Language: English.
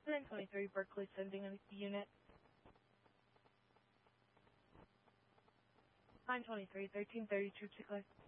923 Berkeley sending a unit. 923, 1330 troops declared.